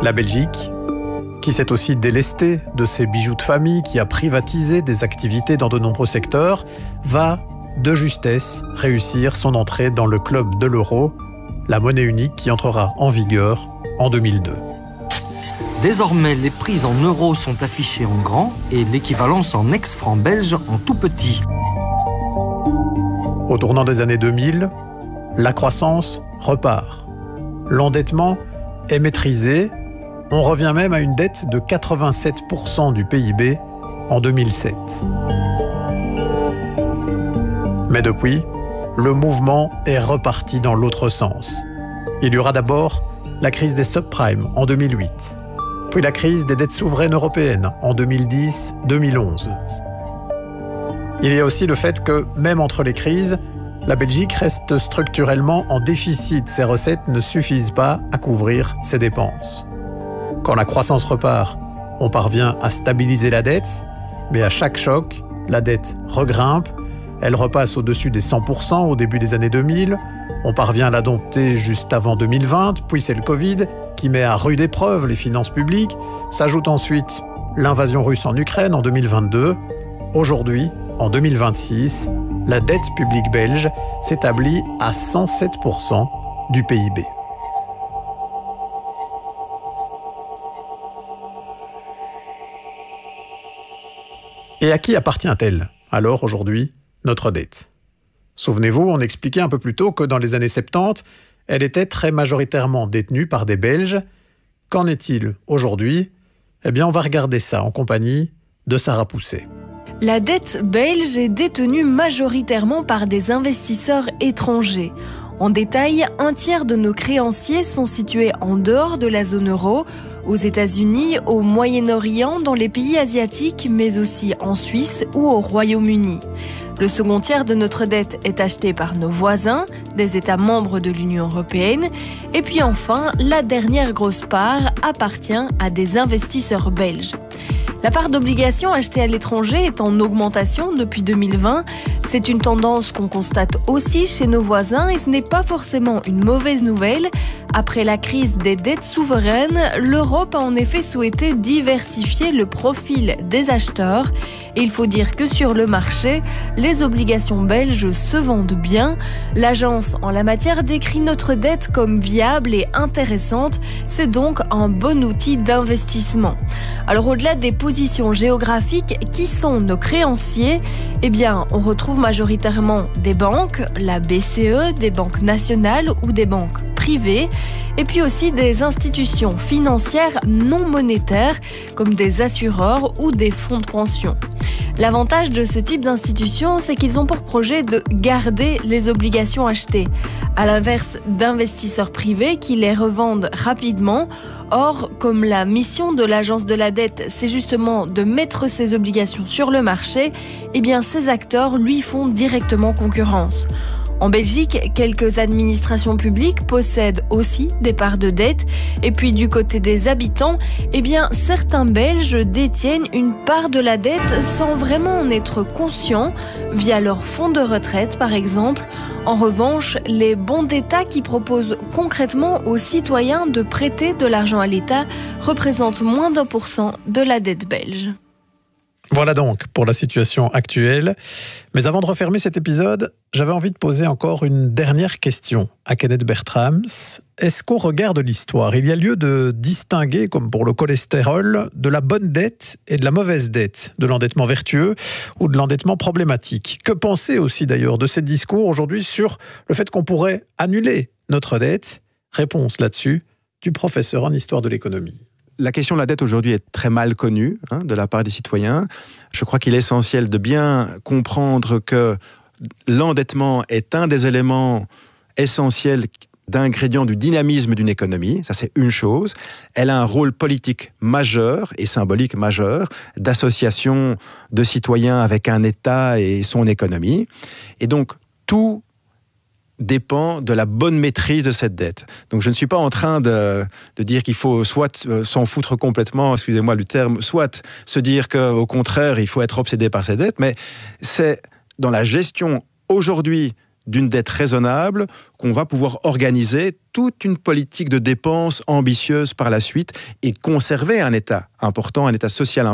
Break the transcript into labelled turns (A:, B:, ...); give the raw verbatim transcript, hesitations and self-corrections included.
A: La Belgique, qui s'est aussi délestée de ses bijoux de famille, qui a privatisé des activités dans de nombreux secteurs, va de justesse réussir son entrée dans le club de l'euro, la monnaie unique qui entrera en vigueur en deux mille deux.
B: Désormais, les prix en euros sont affichés en grand et l'équivalence en ex-francs belges en tout petit.
A: Au tournant des années deux mille, la croissance repart. L'endettement est maîtrisé. On revient même à une dette de quatre-vingt-sept pour cent du P I B en deux mille sept. Mais depuis, le mouvement est reparti dans l'autre sens. Il y aura d'abord la crise des subprimes en deux mille huit, puis la crise des dettes souveraines européennes en deux mille dix deux mille onze. Il y a aussi le fait que, même entre les crises, la Belgique reste structurellement en déficit. Ses recettes ne suffisent pas à couvrir ses dépenses. Quand la croissance repart, on parvient à stabiliser la dette, mais à chaque choc, la dette regrimpe. Elle repasse au-dessus des cent pour cent au début des années deux mille. On parvient à la dompter juste avant deux mille vingt, puis c'est le Covid qui met à rude épreuve les finances publiques. S'ajoute ensuite l'invasion russe en Ukraine en deux mille vingt-deux. Aujourd'hui, en deux mille vingt-six, la dette publique belge s'établit à cent sept pour cent du P I B. Et à qui appartient-elle alors aujourd'hui, notre dette ? Souvenez-vous, on expliquait un peu plus tôt que dans les années soixante-dix, elle était très majoritairement détenue par des Belges. Qu'en est-il aujourd'hui ? Eh bien, on va regarder ça en compagnie de Sarah Pousset.
C: La dette belge est détenue majoritairement par des investisseurs étrangers. En détail, un tiers de nos créanciers sont situés en dehors de la zone euro, aux États-Unis, au Moyen-Orient, dans les pays asiatiques, mais aussi en Suisse ou au Royaume-Uni. Le second tiers de notre dette est acheté par nos voisins, des États membres de l'Union européenne. Et puis enfin, la dernière grosse part appartient à des investisseurs belges. La part d'obligations achetées à l'étranger est en augmentation depuis deux mille vingt. C'est une tendance qu'on constate aussi chez nos voisins et ce n'est pas forcément une mauvaise nouvelle. Après la crise des dettes souveraines, l'Europe a en effet souhaité diversifier le profil des acheteurs. Et il faut dire que sur le marché, les obligations belges se vendent bien. L'agence en la matière décrit notre dette comme viable et intéressante. C'est donc un bon outil d'investissement. Alors au-delà des positions géographiques, qui sont nos créanciers ? Eh bien, on retrouve majoritairement des banques, la B C E, des banques nationales ou des banques privées, et puis aussi des institutions financières non monétaires comme des assureurs ou des fonds de pension. L'avantage de ce type d'institutions, c'est qu'ils ont pour projet de garder les obligations achetées, à l'inverse d'investisseurs privés qui les revendent rapidement. Or, comme la mission de l'agence de la dette, c'est justement de mettre ces obligations sur le marché, eh bien ces acteurs lui font directement concurrence. En Belgique, quelques administrations publiques possèdent aussi des parts de dette. Et puis du côté des habitants, eh bien, certains Belges détiennent une part de la dette sans vraiment en être conscients, via leur fonds de retraite par exemple. En revanche, les bons d'État qui proposent concrètement aux citoyens de prêter de l'argent à l'État représentent moins d'un pour cent de la dette belge.
A: Voilà donc pour la situation actuelle. Mais avant de refermer cet épisode, j'avais envie de poser encore une dernière question à Kenneth Bertrams. Est-ce qu'au regard de l'histoire, il y a lieu de distinguer, comme pour le cholestérol, de la bonne dette et de la mauvaise dette, de l'endettement vertueux ou de l'endettement problématique ? Que penser aussi d'ailleurs de ces discours aujourd'hui sur le fait qu'on pourrait annuler notre dette ? Réponse là-dessus du professeur en histoire de l'économie.
D: La question de la dette aujourd'hui est très mal connue hein, de la part des citoyens. Je crois qu'il est essentiel de bien comprendre que l'endettement est un des éléments essentiels d'ingrédients du dynamisme d'une économie. Ça, c'est une chose. Elle a un rôle politique majeur et symbolique majeur d'association de citoyens avec un État et son économie. Et donc, tout dépend de la bonne maîtrise de cette dette. Donc je ne suis pas en train de, de dire qu'il faut soit euh, s'en foutre complètement, excusez-moi le terme, soit se dire qu'au contraire, il faut être obsédé par cette dette, mais c'est dans la gestion aujourd'hui d'une dette raisonnable qu'on va pouvoir organiser toute une politique de dépenses ambitieuse par la suite et conserver un État important, un État social